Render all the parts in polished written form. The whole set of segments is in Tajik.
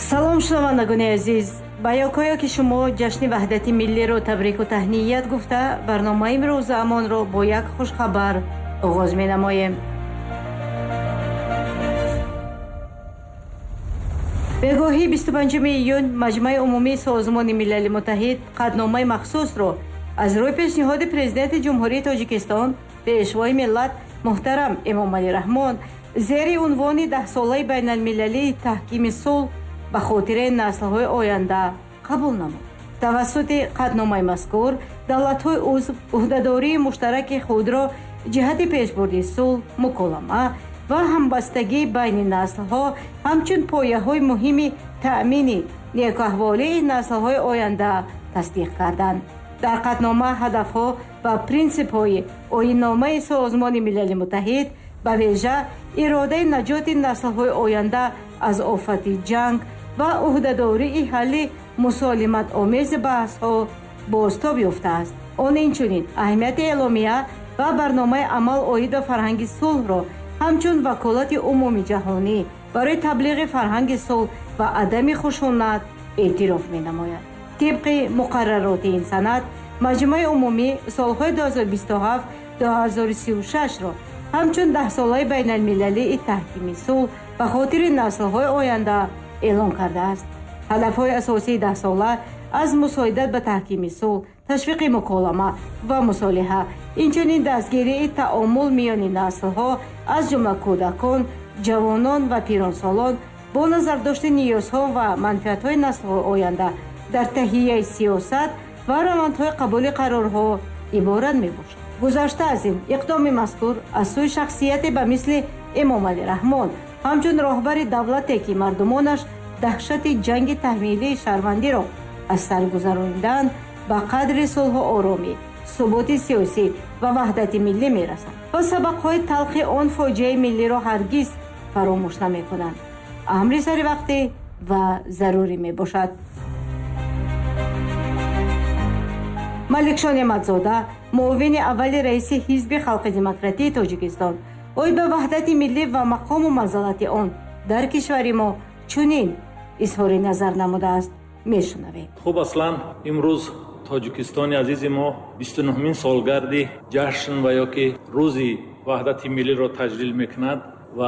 салом шунавандагони азиз, ба ёкоё ки шумо ҷашни ваҳдати миллиро табрику таҳният гуфта, барномаи имрӯз замонро бо як хушхабар оғоз менамоем. бегоҳии 25 июн маҷмӯи умумии Созмони Милали Муттаҳид қадномаи махсусро аз рӯи пешниҳоди президенти ҷумҳурии Тоҷикистон пешвои миллат муҳтарам Эмомалӣ Раҳмон зери унвони 10-солаи байналмилалии таҳкими сулҳ ба хотираи наслҳои оянда қабул намуд. тавассути қадномаи мазкур давлатҳои узв уҳдадории муштараки худро ҷиҳати пешбурди сулҳ, муколама ва ҳамбастагии байни наслҳо ҳамчун пояҳои муҳими таъмини некуаҳволии наслҳои оянда тасдиқ карданд. дар қаднома ҳадафҳо ва принсипҳои оинномаи Созмони Милали Муттаҳид ба вежа иродаи наҷоти наслҳои оянда аз офати ҷанг ва уҳдадории ҳалли мусолиматомези баҳсҳо бозтоб ёфтааст. он инчунин аҳамияти эъломия ва барномаи амал оид ба фарҳанги сулҳро ҳамчун ваколати умуми ҷаҳонӣ барои таблиғи фарҳанги сулҳ ва адами хушунат эътироф менамояд. тибқи муқаррароти ин санад маҷмӯи умумӣ солҳои 2027-2036-ро ҳамчун 10-солаи байналмилалии таҳкими сулҳ ба хотири наслҳои оянда эълон кардааст. ҳадафҳои асосии 10-сола аз мусоидат ба таҳкими сулҳ, ташвиқи муколама ва мусолиҳа, инчунин дастгирии таомул миёни наслҳо аз ҷумла кӯдакон, ҷавонон ва пиронсолон бо назардошти ниёзҳо ва манфиатҳои наслҳои оянда дар таҳияи сиёсат ва равандҳои қабули қарорҳо иборат мебошад. гузашта аз ин иқдоми мазкур аз сӯи шахсияте ба мисли Эмомалӣ Раҳмон ҳамчун роҳбари давлате ки мардумонаш даҳшати ҷанги таҳмилии шаҳрвандиро аз сар гузаронидаанд ба қадри сулҳу оромӣ, суботи сиёсӣ ва ваҳдати миллӣ мерасанд ва сабақҳои талхи он фоҷиаи миллиро ҳаргиз фаромӯш намекунанд. амри саривақтӣ ва зарурӣ мебошад. маликшон Эмадзода, муовини аввали раиси ҳизби халқи демократии Тоҷикистон, оид ба ваҳдати миллӣ ва мақому манзалати он дар кишвари мо чунин изҳори назар намудааст. мешунавем. хуб, аслан имрӯз тоҷикистони азизи мо 29-мин солгарди ҷашн ва ёки рӯзи ваҳдати миллиро таҷлил мекунад ва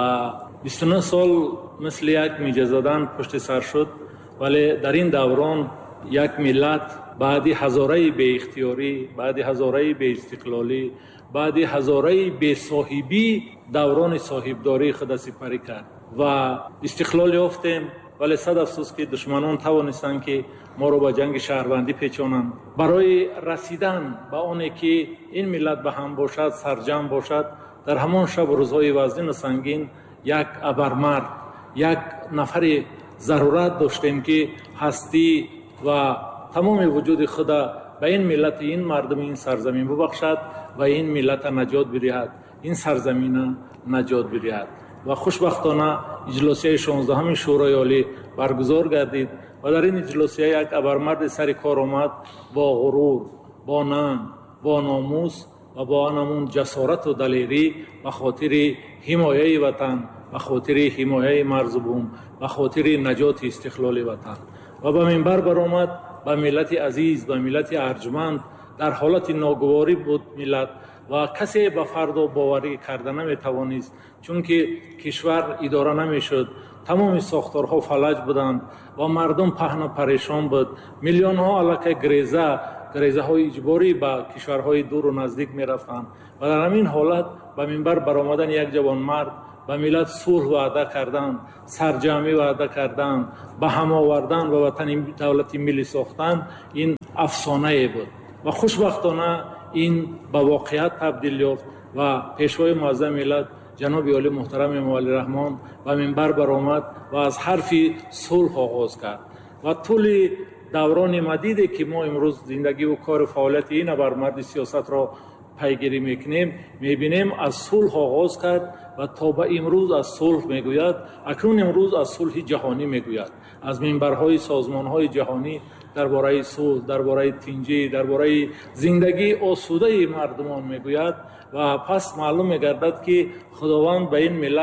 29 сол мисли як миҷа задан пушти сар шуд, вале дар ин даврон як миллат баъди ҳазораи беихтиёрӣ, баъди ҳазораи беистиқлолӣ, баъди ҳазораи бесоҳибӣ даврони соҳибдории худа сипарӣ кард ва истиқлол ёфтем. вале сад афсӯс ки душманон тавонистанд ки моро ба ҷанги шаҳрвандӣ печонанд. барои расидан ба оне ки ин миллат ба ҳам бошад, сарҷамъ бошад, дар ҳамон шабу рӯзҳои вазнину сангин як абармард, як нафари зарурат доштем ки ҳастӣ ва тамоми вуҷуди худа ба ин миллати ин мардуми ин сарзамин бубахшад ва ин миллата наҷот бидиҳад, ин сарзамина наҷот бидиҳад. ва хушбахтона иҷлосияи 16-ами шӯрои олӣ баргузор гардид ва дар ин иҷлосия як абармарди сари кор омад бо ғурур, бо нанг, бо номус ва бо анамун ҷасорату далерӣ ба хотири ҳимояи ватан, ба хотири ҳимояи марзу бум, ба хотири наҷоти истиқлоли ватан ва ба минбар баромад. ба миллати азиз, ба миллати арҷманд дар ҳолати ногуворӣ буд миллат ва касе ба фарду боварӣ карда наметавонист, чунки кишвар идора намешуд. тамоми сохторҳо фалаҷ буданд ва мардум паҳну парешон буд. миллионҳо аллакай грезаҳои иҷборӣ ба кишварҳои дуру наздик мерафтанд ва дар ҳамин ҳолат ба минбар баромадан як ҷавонмард ба миллат сулҳ ваъда карданд, сарҷамъӣ ваъда карданд, ба ҳам овардан ва ватани давлати миллӣ сохтанд, ин афсонае буд ва хушбахтона ин ба воқеият табдил ёфт ва пешвои муаззами миллат ҷаноби оли муҳтарам Эмомалӣ Раҳмон ба минбар баромад ва аз ҳарфи сулҳ оғоз кард ва тӯли даврони мадиде ки мо имрӯз зиндагиву кору фаъолияти ин абармарди сиёсатро пайгирӣ мекунем, мебинем аз сулҳ оғоз кард ва то ба имрӯз аз сулҳ мегӯяд. акнун имрӯз аз сулҳи ҷаҳонӣ мегӯяд. аз минбарҳои созмонҳои ҷаҳонӣ дар бораи сулҳ, дар бораи тинҷӣ, дар бораи зиндагии осудаи мардумон мегӯяд ва пас маълум мегардад ки худованд ба ин миллат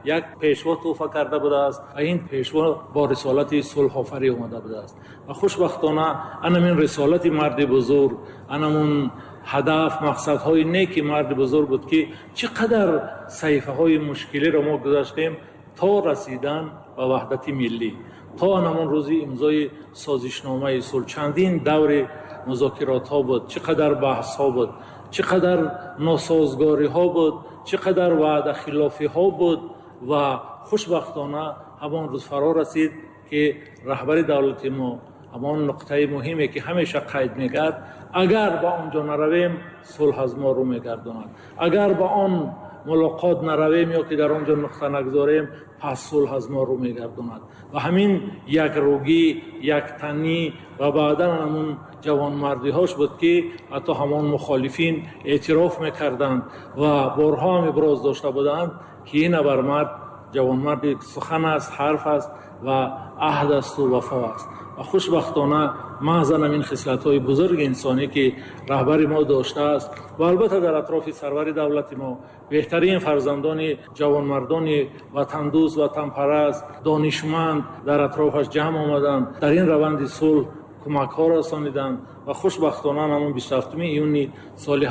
یک پیشوا توفه کرده بوده است و این پیشوا با رسالت صلح آفری اومده بوده است و خوشبختانه این رسالت مرد بزرگ، انمون هدف مقصدهای نیک مرد بزرگ بود که چقدر صحیفه های مشکلی را ما گذاشتیم تا رسیدن به وحدت ملی، تا انمون روزی امضای سازشنامه صلح. چندین دور مذاکرات ها بود، چقدر بحث ها بود، چقدر ناسازگاری ها بود، چقدر وعده خلافی ها بود و خوشبختانه همان روز فرا رسید که رهبر دولت ما همان نقطه مهمی که همیشه قید می‌کرد، اگر با آنجا نرویم صلح از ما رو می‌گرداند، اگر با آن ملاقات نرویم یا که در آنجا نقطه نگذاریم پس صلح از ما رو می‌گرداند. و همین یک روگی، یک تنی و بعدا همون جوانمردی هاش بود که حتی همان مخالفین اعتراف می‌کردند و بارها هم ابراز داشته بودند که این ابرمرد جوانمردی سخن است، حرف است و عهد است و وفا است. و خوشبختانه محض این خصلت‌های بزرگ انسانی که رهبر ما داشته است و البته در اطراف سرور دولت ما بهترین فرزندان جوانمردان وطن دوست، وطن پرست، دانشمند در اطرافش جمع آمدند، در این روند صلح کمک ها رسانیدند و خوشبختانه همون 27 ایون سال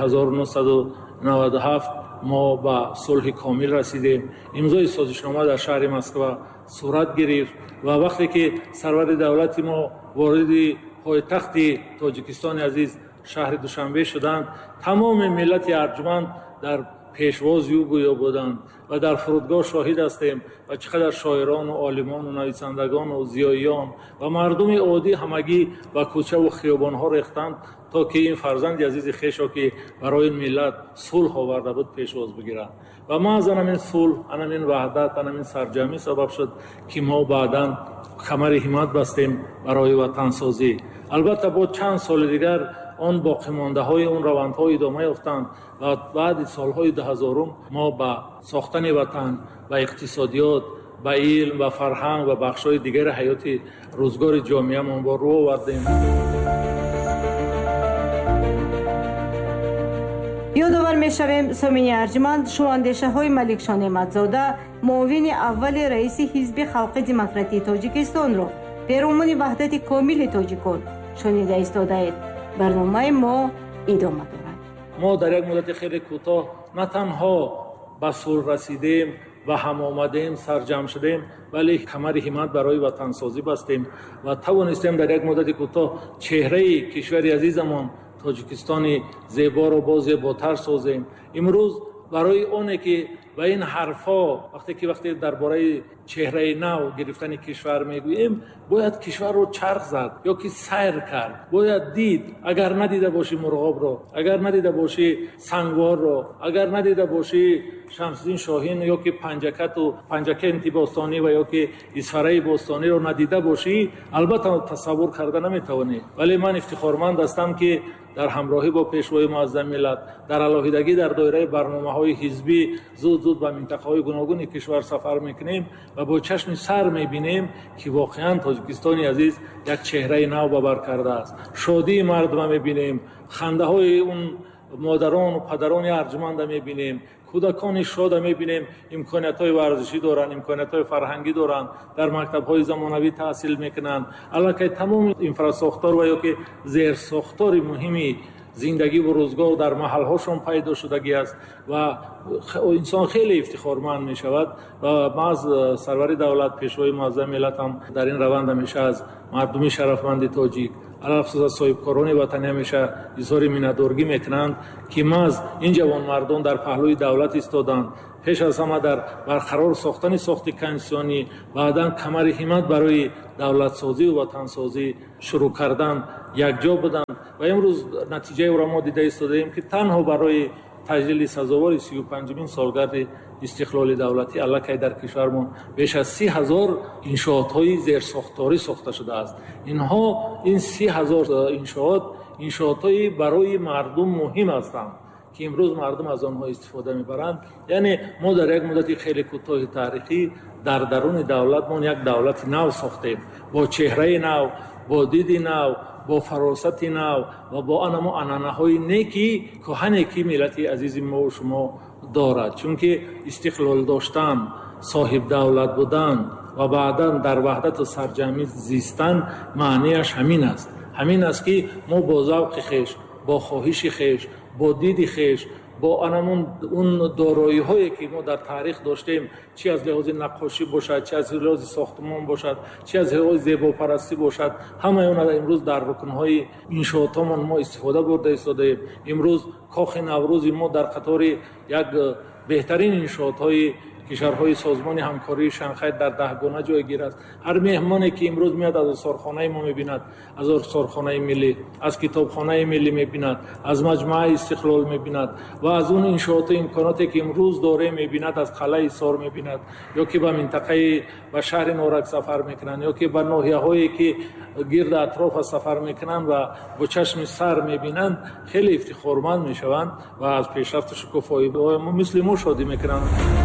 1997 ما به صلح کامل رسیدیم. امضای سازشنامه در شهر مسکو صورت گرفت و وقتی که سرور دولت ما وارد پایتخت تاجیکستان عزیز شهر دوشنبه شدند، تمام ملت ارجمند در پیشواز او گویا بودند و در فرودگاه شاهد هستیم و چقدر شاعران و عالمان و نویسندگان و زیاییان و مردم عادی همگی و کوچه و خیابان ها ریختند تا که این فرزند عزیز خویش که برای این ملت صلح آورده بود پیشواز بگیرند. و ما از این صلح، این وحدت، این سرجمی سبب شد که ما بعداً کمر همت بستیم برای وطن سازی. البته با چند سال دیگر آن باقی مانده های اون روندها ادامه یافتند و بعد سالهای 2000 ما به ساختن وطن، به اقتصادیات، به علم و فرهنگ و بخش‌های دیگر حیات روزگار جامعه ما با رو آوردیم. یادآور می‌شویم سامعین ارجمند، شما اندیشه‌های ملکشاه نعمت‌زاده معاون اول رئیس حزب خلق دموکراتیک تاجیکستان را پیرامون وحدت کامل تاجیکان شنیده ایستاده‌اید. برنامه ما ادامه دارد. ما در یک مدت خیلی کوتاه نه تنها به صلح رسیدیم و هم آمدیم، سرجم شدیم، ولی کمر همت برای وطن سازی بستیم و توانستیم در یک مدت کوتاه چهره کشور عزیزمان تاجیکستان زیبا را باز زیباتر سازیم. امروز برای اونه که و این حرفا وقتی درباره چهره نو گرفتن کشور میگوییم، باید کشور رو چرخ زد یا که سیر کرد، باید دید. اگر ندیده باشی مرغاب رو، اگر ندیده باشی سنگوار رو، اگر ندیده باشی شمس‌الدین شاهین یا که پنجکه باستانی و یا که اسفره باستانی رو ندیده باشی، البته تصور کرده نمیتوانی. ولی من افتخارمند هستم که در همراهی با پیشوای معظم ملت در علاهیدگی در دایره برنامه‌های حزبی زود به منطقه‌های گوناگون کشور سفر می‌کنیم و با چشم سر می‌بینیم که واقعاً تاجیکستان عزیز یک چهره نو به بر کرده است. شادی مردم می‌بینیم، خنده‌های اون مادران و پدران ارجمند می‌بینیم، کودکان شاد می‌بینیم، امکانات‌های ورزشی دارند، امکانات‌های فرهنگی دارند، در مکتب‌های زمانوی تحصیل می‌کنند. البته تمام انفراستراکچور و یا که زیرساختار مهمی زندگی و روزگار در محل‌هاشون پیدا شدگی است و انسان خیلی افتخارمند می‌شود و ما از سرور دولت پیشوای معظم ملت هم در این روند همیشه از مردم شرفمند تاجیک علاوه از صاحبکاران وطنی همیشه اظهار مینه‌دارگی میکنند که ما از این جوان مردان در پهلوی دولت ایستادند، پیش از همه در برقرار ساختن ساخت کنستیونی، بعداً کمر همت برای دولت سازی و وطن سازی شروع کردن، یک جا بودند و امروز نتیجه او را ما دیده ایستادیم که تنها برای تجلیل سزاوار 35مین سالگرد استقلال دولتی الکی در کشورمان بیش از 30,000 انشاءات‌های زیرساختاری ساخته شده است. این 30,000 انشاءات‌های برای مردم مهم هستند که امروز مردم از آنها استفاده می‌برند. یعنی ما در یک مدت خیلی کوتاه تاریخی در درون دولتمان یک دولت نو ساختیم، با چهره نو، با دید نو، با فراست نو و با عنعنه‌های نیکی کهنی که ملت عزیز ما و شما دارد. چون که استقلال داشتن صاحب دولت بودن و بعدا در وحدت و سرجمی زیستن معنیش همین است که ما با ذوق خویش، با خواهش خویش، با دید خویش، با اون دارایی هایی که ما در تاریخ داشتیم، چی از لحاظ نقاشی باشد، چی از لحاظ ساختمان باشد، چی از لحاظ زیباپرستی باشد، همه اون امروز در رکنهای انشاءاتمان ما استفاده برده ایستادیم. امروز کاخ نوروز ما در قطار یک بهترین انشاءاتهای کشورهای سازمان همکاری شانگهای در 10 گانه جایگیر است. هر مهمانی که امروز میاد از سرخانه ما میبیند، از سرخانه ملی، از کتابخانه ملی میبیند، از مجمع استقلال میبیند و از اون انشاءات و امکاناتی که امروز داره میبیند، از قلعه ایثار میبیند، یا که به منطقه و شهر نورک سفر میکنند، یا که به ناحیه هایی که گرد اطراف سفر میکنند و با چشم سر میبینند، خیلی افتخارمند میشوند و از پیشرفت شکوفایی مثل ما شادی میکنند.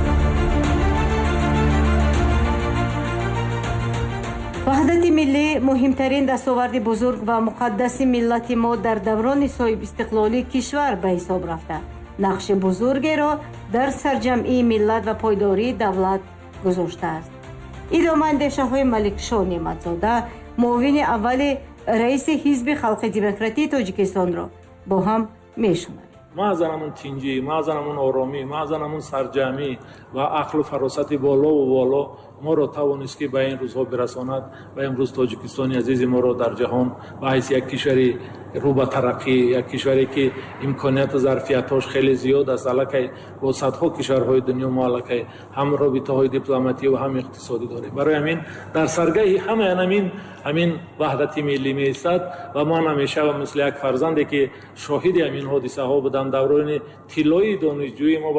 وحدت ملی مهمترین دستاورد بزرگ و مقدس ملت ما در دوران صاحب استقلالی کشور به حساب رفته. نقش بزرگی را در سرجمعی ملت و پایداری دولت گذاشته است. ادامه اندیشه های ملک شاه نعمتزاده، معاون اول رئیس حزب خلق دموکراتی تاجیکستان را با هم میشنویم. معظمون تینجی، معظمون آرامی، معظمون سرجمی و عقل و فراست بالا ما را توانست که به این روزها برساند و امروز تاجیکستان عزیز ما را در جهان و حیث یک کشوری رو به ترقی، یک کشوری که امکانات و ظرفیتاش خیلی زیاد است، علاقه با صدها کشورهای دنیا ما علاقه هم رابطه های دیپلماتی و هم اقتصادی داریم. برای همین در سرگاه همین وحدت ملی می ایستد و من همیشه مثل یک فرزندی که شاهد همین حادثه ها بودم. دوران طلایی دانشجویی ما با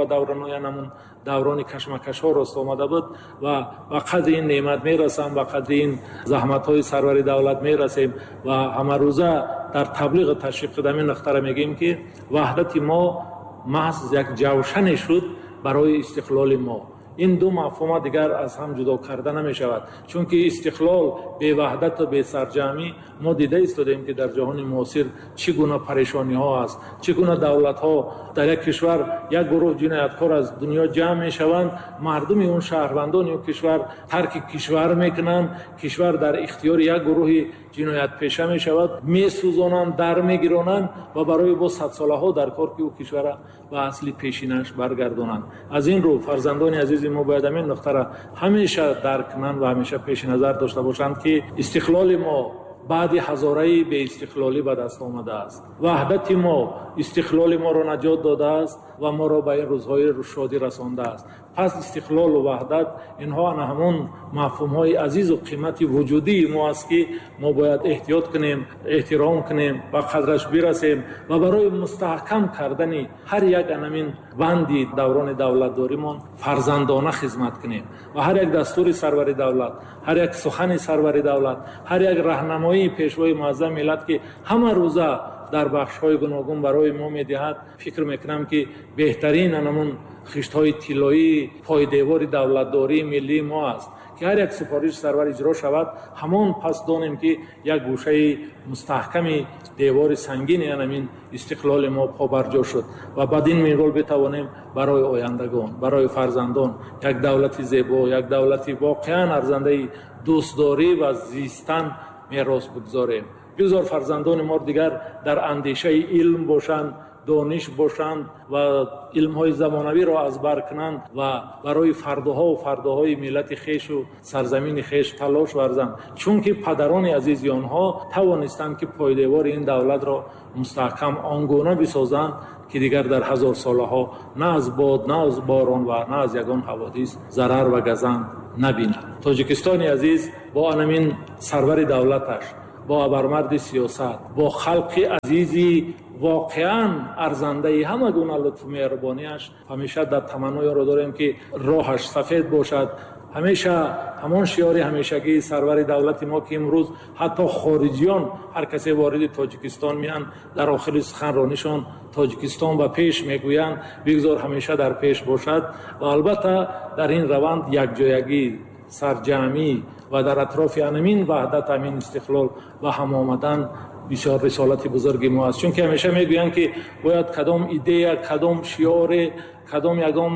دوران کشمکش ها راست آمده بود و قدر این نعمت می رسیم و قدر این زحمت های سرور دولت می رسیم و همه روزه در تبلیغ تشریف قدمی نقطه میگیم که وحدت ما محض یک جوشن شد برای استقلال ما. این دو مفهوم دیگر از هم جدا کرده نمی شود، چون که استقلال به وحدت و به سرجمی ما دیده ایستادیم که در جهان معاصر چگونه پریشانی ها است، چگونه دولت ها در یک کشور یک گروه جنایتکار از دنیا جمع می شوند، مردم اون شهروندان اون کشور ترک کشور میکنند، کشور در اختیار یک گروه جنایت پیشه می شود، می سوزانند، در می گیرانند و برای با 100 ساله ها در کار که او کشور و اصلی پیشینش برگردانند. از این رو فرزندان عزیز ما باید همین نقطه را همیشه درک کنند و همیشه پیش نظر داشته باشند که استقلال ما بعد هزاره‌ای به استقلالی به دست آمده است. وحدت ما استقلال ما را نجات داده است و ما را به این روزهای شادی رسانده است. پس استقلال و وحدت اینها همون مفهوم‌های عزیز و قیمتی وجودی ما است که ما باید احتیاط کنیم، احترام کنیم و قدرش برسیم و برای مستحکم کردن هر یک همین بندی دوران دولتداریمان فرزندانه خدمت کنیم و هر یک دستور سرور دولت، هر یک سخن سرور دولت، هر یک راهنمایی پیشوای معظم ملت که همه روزه در بخش‌های گوناگون برای ما می‌دهد، فکر می‌کنم که بهترین همون خشت‌های طلایی پایدیوار دولتداری ملی ما است که هر یک سفارش سرور اجرا شود، همان پس دانیم که یک گوشه مستحکمی دیوار سنگین همین استقلال ما پابرجا شد و بعد این منوال بتوانیم برای آیندگان، برای فرزندان یک دولت زیبا، یک دولت واقعا ارزنده دوستداری و زیستن میراث بگذاریم. بگذار فرزندان ما دیگر در اندیشه علم باشند، دانش باشند و علم‌های زمانوی را از بر کنند و برای فرداها و فرداهای ملت خویش و سرزمین خویش تلاش ورزند، چون که پدران عزیز آنها توانستند که پایدیوار این دولت را مستحکم آنگونه بسازند که دیگر در 1000 ساله ها نه از باد، نه از باران و نه از یگان حوادث ضرر و گزند نبینند. تاجیکستان عزیز با همین سرور دولتش، با ابرمرد سیاست، با خلق عزیزی واقعا ارزنده همه گونه لطف و مهربانیش، همیشه در تمنای را داریم که راهش سفید باشد. همیشه همان شیاری همیشگی سرور دولت ما که امروز حتی خارجیان هر کسی وارد تاجیکستان میان در آخر سخنرانیشان تاجیکستان به پیش میگویند، بگذار همیشه در پیش باشد و البته در این روند یکجایگی، سرجمی و در اطراف همین وحدت، همین استقلال و هم آمدن بسیار رسالت بزرگی ما است. چون که همیشه میگویند که باید کدام ایده، کدام شیار، کدام یگام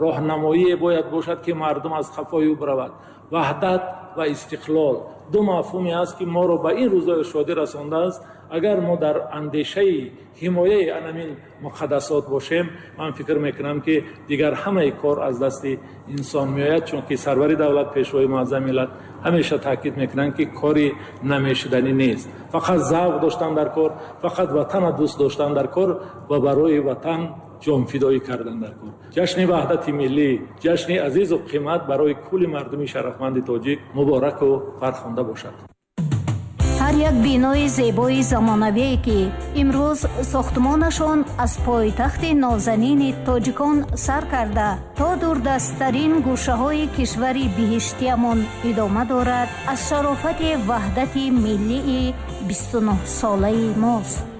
роҳнамоие бояд бошад ки мардум аз хафои ӯ баравад. ваҳдат ва истиқлол ду мафҳуме аст ки моро ба ин рӯзои шодӣ расондааст. агар мо дар андешаи ҳимояи анамин муқаддасот бошем, ман фикр мекунам ки дигар ҳамаи кор аз дасти инсон меояд, чунки сарвари давлат, пешвои муаззами миллат ҳамеша таъкид мекунанд ки кори намешуданӣ нест. фақат завқ доштан дар кор, фақат ватана дӯст доштан дар кор ва барои ватан ҷонфидоӣ кардан дар кор. ҷашни ваҳдати миллӣ, ҷашни азизу қимат барои кулли мардуми шарафманди тоҷик мубораку фархонда бошад. ҳар як бинои зебои замонавие ки имрӯз сохтмонашон аз пойтахти нозанини тоҷикон сар карда то дурдасттарин гӯшаҳои кишвари биҳиштиамон идома дорад, аз шарофати ваҳдати миллии 29 солаи мост.